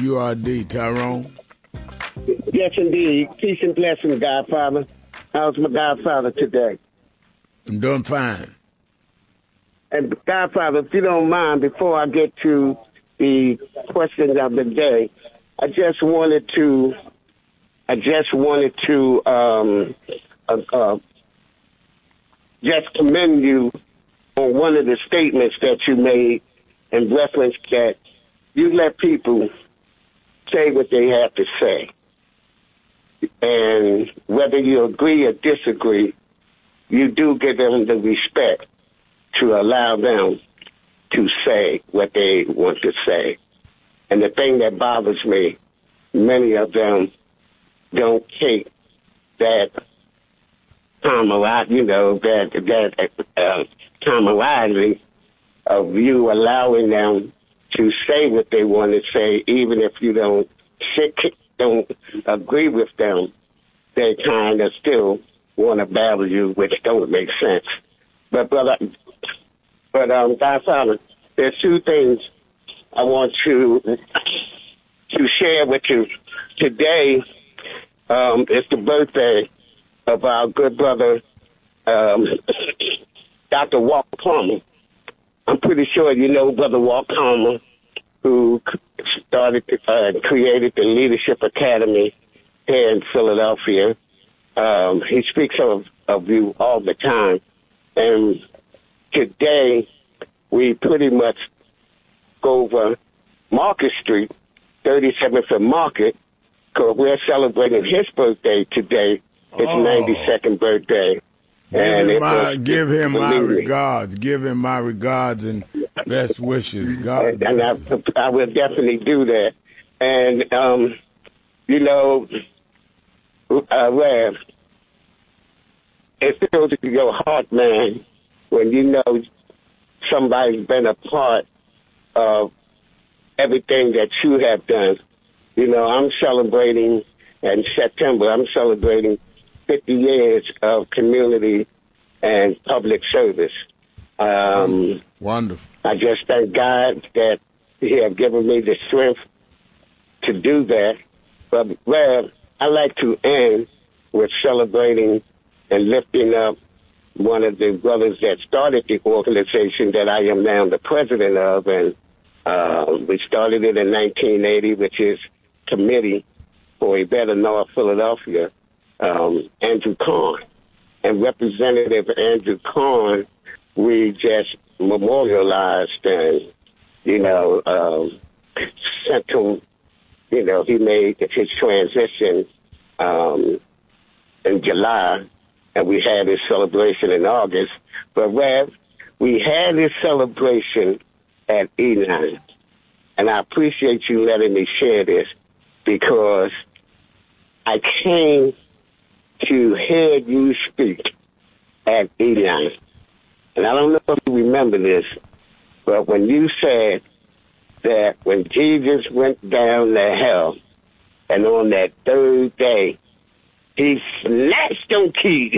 WURD, Tyrone. Yes, indeed. Peace and blessing, Godfather. How's my Godfather today? I'm doing fine. And Godfather, if you don't mind, before I get to the questions of the day, I just wanted to just commend you on one of the statements that you made in reference that you let people say what they have to say. And whether you agree or disagree, you do give them the respect to allow them to say what they want to say. And the thing that bothers me, many of them don't take that camaraderie, camaraderie of you allowing them to say what they want to say, even if you don't agree with them. They kind of still want to battle you, which don't make sense. But Godfather, there's two things I want to share with you. Today is the birthday of our good brother, Dr. Walt Palmer. I'm pretty sure you know Brother Walt Palmer, who created the Leadership Academy here in Philadelphia. He speaks of you all the time. And today, we pretty much go over Market Street, 37th and Market, because we're celebrating his birthday today, his 92nd birthday. Give him my regards. Give him my regards and best wishes. God and I will definitely do that. And, Rev, it fills your heart, man, when you know somebody's been a part of everything that you have done. I'm celebrating in September. I'm celebrating 50 years of community and public service. Wonderful. I just thank God that He has given me the strength to do that. But, Rev, I like to end with celebrating and lifting up one of the brothers that started the organization that I am now the president of. And we started it in 1980, which is Committee for a Better North Philadelphia, Andrew Kahn. And Representative Andrew Kahn, we just memorialized and, sent him, he made his transition in July, and we had his celebration in August. But, Rev, we had his celebration at E9. And I appreciate you letting me share this because I came to hear you speak at E9. And I don't know if you remember this, but when you said that when Jesus went down to hell, and on that third day, he snatched them keys.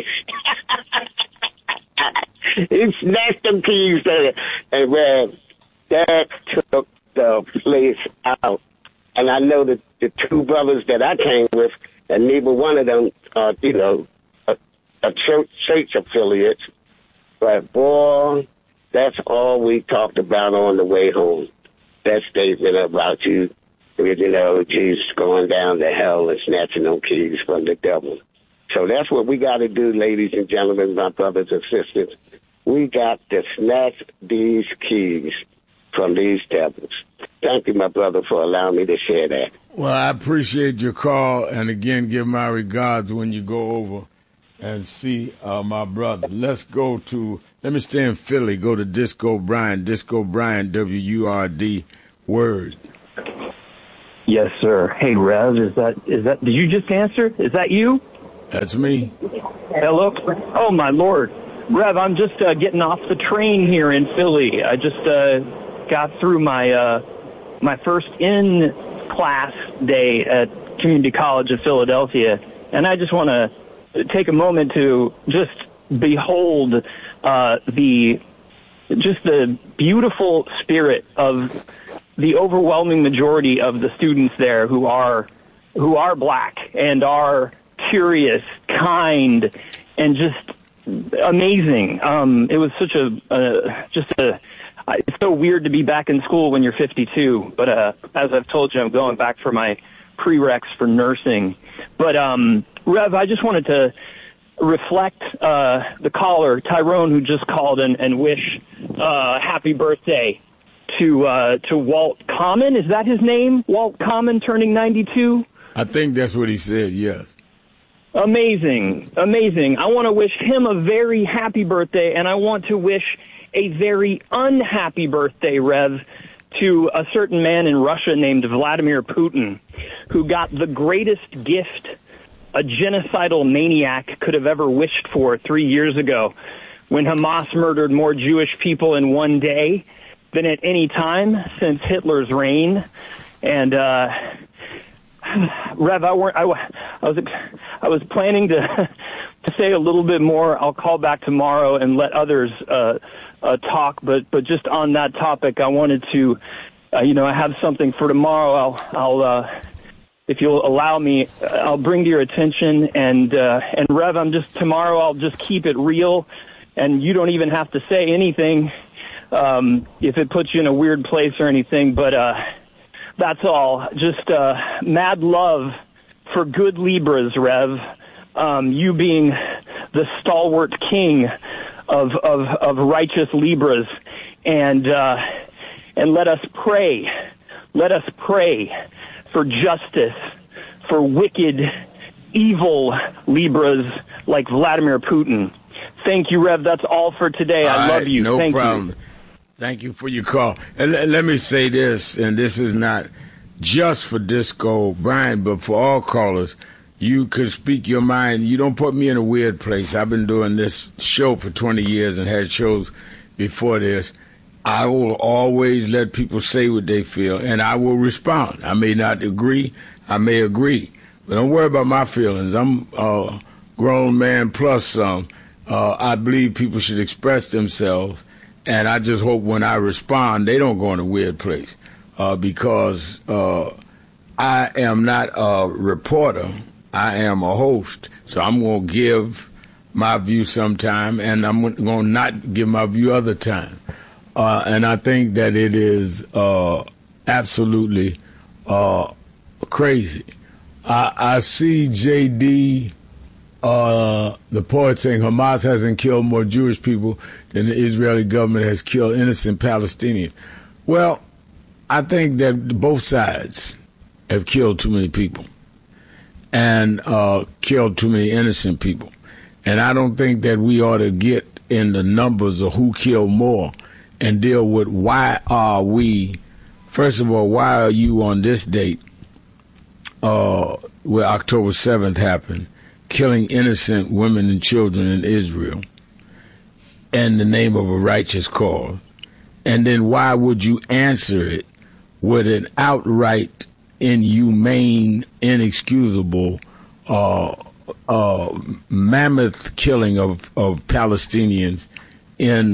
He snatched them keys, and that took the place out. And I know that the two brothers that I came with, and neither one of them are, a church affiliates. But, boy, that's all we talked about on the way home. That statement about you, Jesus going down to hell and snatching them keys from the devil. So that's what we got to do, ladies and gentlemen, my brothers and sisters. We got to snatch these keys from these devils. Thank you, my brother, for allowing me to share that. Well, I appreciate your call, and again, give my regards when you go over and see my brother. Let me stay in Philly, go to Disco Brian, WURD, Word. Yes, sir. Hey, Rev, is that, did you just answer? Is that you? That's me. Hello? Oh, my Lord. Rev, I'm just getting off the train here in Philly. I just got through my first in-class day at Community College of Philadelphia, and I just want to take a moment to just behold the beautiful spirit of the overwhelming majority of the students there who are black and are curious, kind, and just amazing. It was such it's so weird to be back in school when you're 52. But as I've told you, I'm going back for my prereqs for nursing. But Rev, I just wanted to reflect the caller, Tyrone, who just called and wish happy birthday to Walt Common. Is that his name? Walt Common turning 92? I think that's what he said, yes. Amazing. I want to wish him a very happy birthday, and I want to wish a very unhappy birthday, Rev, to a certain man in Russia named Vladimir Putin, who got the greatest gift a genocidal maniac could have ever wished for 3 years ago, when Hamas murdered more Jewish people in one day than at any time since Hitler's reign. And Rev, I was planning to say a little bit more. I'll call back tomorrow and let others talk. But just on that topic, I wanted to, I have something for tomorrow. I'll if you'll allow me, I'll bring to your attention. And Rev, tomorrow I'll just keep it real, and you don't even have to say anything if it puts you in a weird place or anything. But that's all. Just mad love for good Libras, Rev. You being the stalwart king of righteous Libras, and let us pray. Let us pray for justice for wicked, evil Libras like Vladimir Putin. Thank you, Rev. That's all for today. I love you. No Thank problem. You. Thank you for your call. And let me say this, and this is not just for Disco Brian, but for all callers. You could speak your mind. You don't put me in a weird place. I've been doing this show for 20 years and had shows before this. I will always let people say what they feel, and I will respond. I may not agree. I may agree. But don't worry about my feelings. I'm a grown man plus some. I believe people should express themselves, and I just hope when I respond, they don't go in a weird place because I am not a reporter. I am a host, so I'm going to give my view sometime, and I'm going to not give my view other time. And I think that it is absolutely crazy. I see J.D., the poet, saying Hamas hasn't killed more Jewish people than the Israeli government has killed innocent Palestinians. Well, I think that both sides have killed too many people and killed too many innocent people. And I don't think that we ought to get in the numbers of who killed more and deal with why are we, first of all, why are you on this date where October 7th happened, killing innocent women and children in Israel in the name of a righteous cause? And then why would you answer it with an outright inhumane, inexcusable, mammoth killing of Palestinians in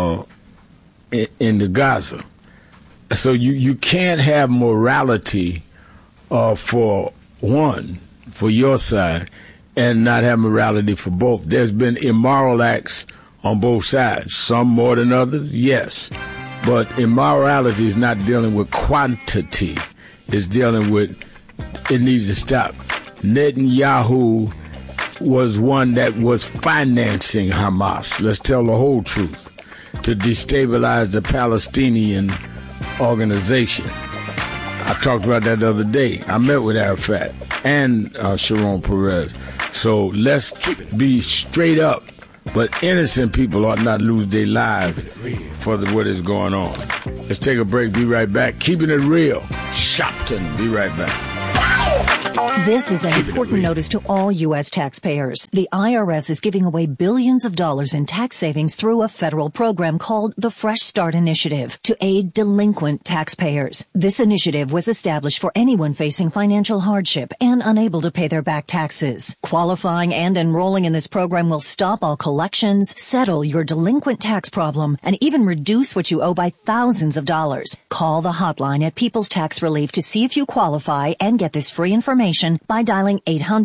the Gaza? So you can't have morality for one, for your side, and not have morality for both. There's been immoral acts on both sides, some more than others, yes. But immorality is not dealing with quantity. It's dealing with, it needs to stop. Netanyahu was one that was financing Hamas. Let's tell the whole truth. To destabilize the Palestinian organization. I talked about that the other day. I met with Arafat and Sharon Peres. So let's be straight up. But innocent people ought not lose their lives for what is going on. Let's take a break. Be right back. Keeping it real. Shopton. Be right back. This is an important notice to all U.S. taxpayers. The IRS is giving away billions of dollars in tax savings through a federal program called the Fresh Start Initiative to aid delinquent taxpayers. This initiative was established for anyone facing financial hardship and unable to pay their back taxes. Qualifying and enrolling in this program will stop all collections, settle your delinquent tax problem, and even reduce what you owe by thousands of dollars. Call the hotline at People's Tax Relief to see if you qualify and get this free information by dialing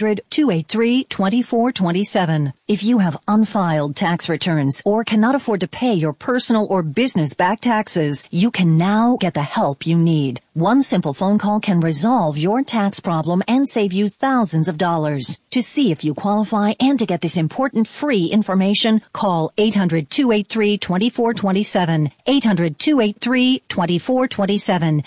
800-283-2427. If you have unfiled tax returns or cannot afford to pay your personal or business back taxes, you can now get the help you need. One simple phone call can resolve your tax problem and save you thousands of dollars. To see if you qualify and to get this important free information, call 800-283-2427. 800-283-2427.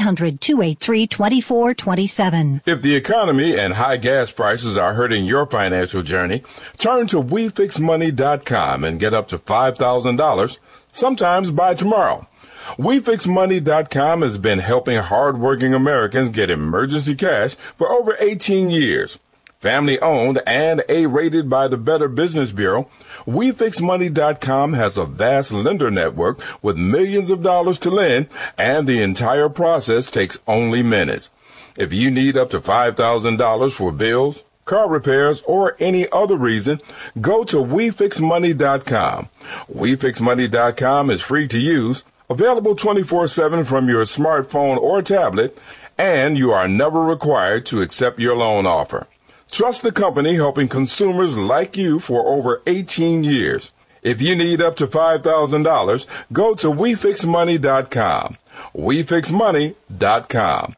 800-283-2427. If the economy and high gas prices are hurting your financial journey, turn to WeFixMoney.com and get up to $5,000, sometimes by tomorrow. WeFixMoney.com has been helping hardworking Americans get emergency cash for over 18 years. Family owned and A-rated by the Better Business Bureau, WeFixMoney.com has a vast lender network with millions of dollars to lend, and the entire process takes only minutes. If you need up to $5,000 for bills, car repairs, or any other reason, go to WeFixMoney.com. WeFixMoney.com is free to use, available 24/7 from your smartphone or tablet, and you are never required to accept your loan offer. Trust the company helping consumers like you for over 18 years. If you need up to $5,000, go to WeFixMoney.com. WeFixMoney.com.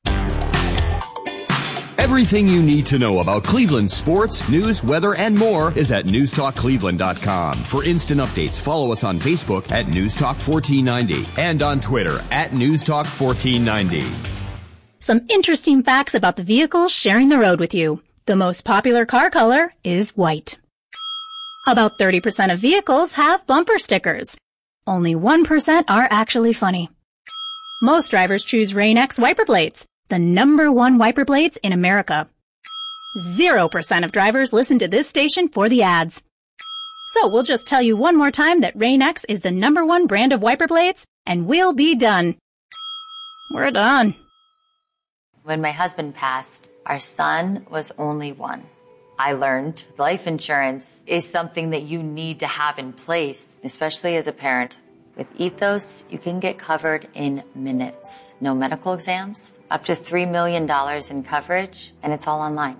Everything you need to know about Cleveland sports, news, weather, and more is at newstalkcleveland.com. For instant updates, follow us on Facebook at Newstalk1490 and on Twitter at Newstalk1490. Some interesting facts about the vehicles sharing the road with you. The most popular car color is white. About 30% of vehicles have bumper stickers. Only 1% are actually funny. Most drivers choose Rain-X wiper blades, the #1 wiper blades in America. 0% of drivers listen to this station for the ads. So we'll just tell you one more time that Rain-X is the #1 brand of wiper blades, and we'll be done. We're done. When my husband passed, our son was only 1. I learned life insurance is something that you need to have in place, especially as a parent. With Ethos, you can get covered in minutes. No medical exams, up to $3 million in coverage, and it's all online.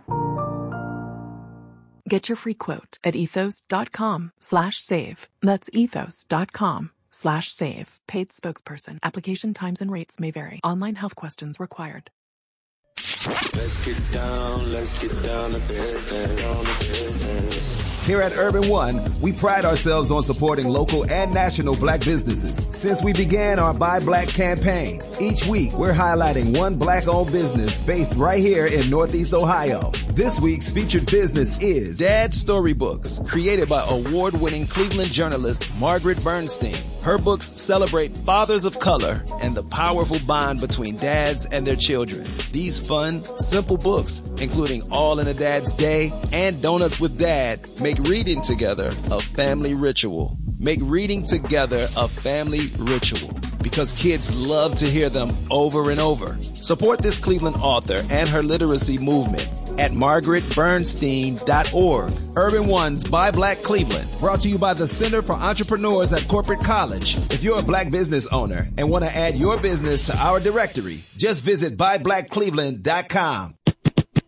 Get your free quote at ethos.com/save. That's ethos.com/save. Paid spokesperson. Application times and rates may vary. Online health questions required. Let's get down to business. Here at Urban One, we pride ourselves on supporting local and national black businesses. Since we began our Buy Black campaign, each week we're highlighting one black-owned business based right here in Northeast Ohio. This week's featured business is Dad Storybooks, created by award-winning Cleveland journalist Margaret Bernstein. Her books celebrate fathers of color and the powerful bond between dads and their children. These fun, simple books, including All in a Dad's Day and Donuts with Dad, make reading together a family ritual. Make reading together a family ritual, because kids love to hear them over and over. Support this Cleveland author and her literacy movement at margaretbernstein.org. Urban One's Buy Black Cleveland, brought to you by the Center for Entrepreneurs at Corporate College. If you're a black business owner and want to add your business to our directory, just visit buyblackcleveland.com.